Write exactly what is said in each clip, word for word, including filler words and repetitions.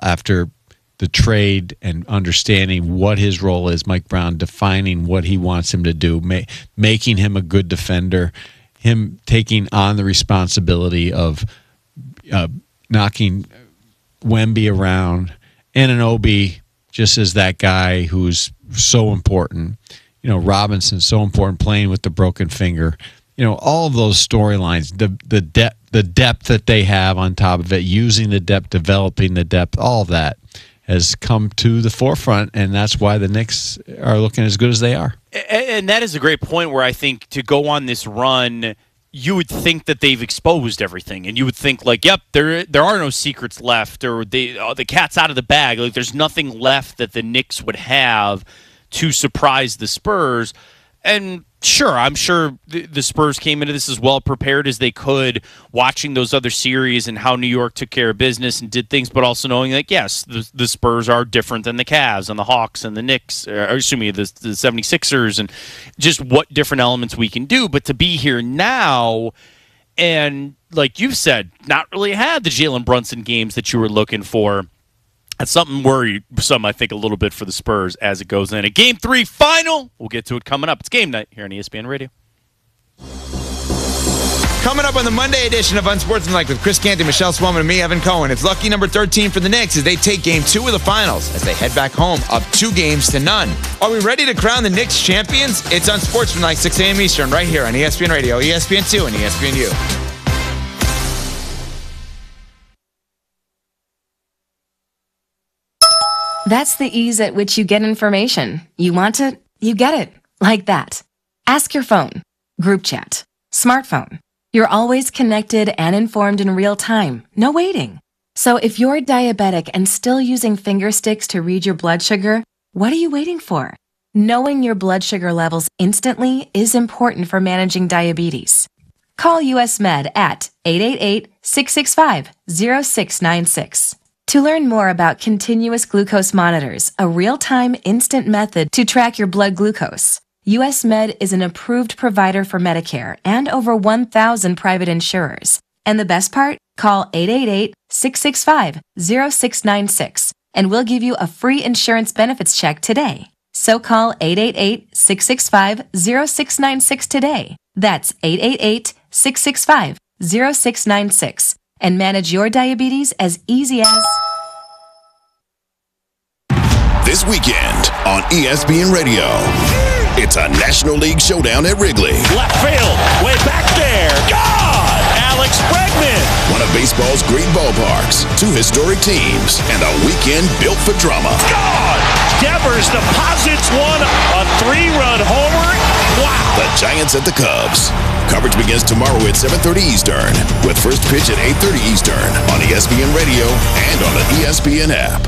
after the trade and understanding what his role is, Mike Brown defining what he wants him to do, ma- making him a good defender, him taking on the responsibility of uh, knocking Wemby around, Anunoby just as that guy who's so important. You know, Robinson so important, playing with the broken finger. You know, all of those storylines, the the depth, the depth that they have on top of it, using the depth, developing the depth, all of that has come to the forefront, and that's why the Knicks are looking as good as they are. And that is a great point where I think to go on this run, you would think that they've exposed everything, and you would think like, yep, there there are no secrets left, or they, oh, the cat's out of the bag. Like there's nothing left that the Knicks would have to surprise the Spurs. And sure, I'm sure the, the Spurs came into this as well prepared as they could, watching those other series and how New York took care of business and did things, but also knowing that, yes, the, the Spurs are different than the Cavs and the Hawks and the Knicks, or excuse me, the, the seventy-sixers, and just what different elements we can do. But to be here now and, like you've said, not really had the Jalen Brunson games that you were looking for, that's something worrisome, I think, a little bit for the Spurs as it goes in. A Game three final. We'll get to it coming up. It's game night here on E S P N Radio. Coming up on the Monday edition of Unsportsmanlike with Chris Canty, Michelle Swellman, and me, Evan Cohen. It's lucky number thirteen for the Knicks as they take game two of the finals as they head back home up two games to none. Are we ready to crown the Knicks champions? It's Unsportsmanlike, six a.m. Eastern, right here on E S P N Radio, E S P N two, and E S P N U. That's the ease at which you get information. You want it, you get it. Like that. Ask your phone. Group chat. Smartphone. You're always connected and informed in real time. No waiting. So if you're diabetic and still using finger sticks to read your blood sugar, what are you waiting for? Knowing your blood sugar levels instantly is important for managing diabetes. Call U S Med at eight eight eight, six six five, zero six nine six. To learn more about continuous glucose monitors, a real-time instant method to track your blood glucose, U S Med is an approved provider for Medicare and over one thousand private insurers. And the best part? Call eight eight eight, six six five, zero six nine six and we'll give you a free insurance benefits check today. So call eight eight eight, six six five, zero six nine six today. That's eight eight eight, six six five, zero six nine six. And manage your diabetes as easy as... This weekend on E S P N Radio, it's a National League showdown at Wrigley. Left field, way back there. God! Alex Bregman. One of baseball's great ballparks, two historic teams, and a weekend built for drama. God! Devers deposits one, a three-run homer. Wow! The Giants at the Cubs. Coverage begins tomorrow at seven thirty Eastern, with first pitch at eight thirty Eastern on E S P N Radio and on the E S P N app.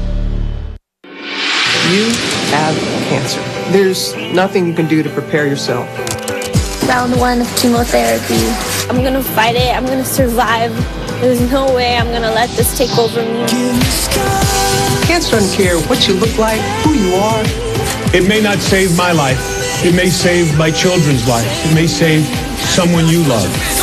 You have cancer. There's nothing you can do to prepare yourself. Round one of chemotherapy. I'm gonna fight it. I'm gonna survive. There's no way I'm gonna let this take over me. Cancer doesn't care what you look like, who you are. It may not save my life. It may save my children's life. It may save someone you love.